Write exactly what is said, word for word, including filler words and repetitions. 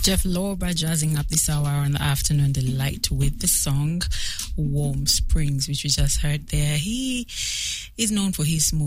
Jeff Lorber jazzing up this hour on the afternoon delight with the song Warm Springs, which we just heard there. He is known for his smooth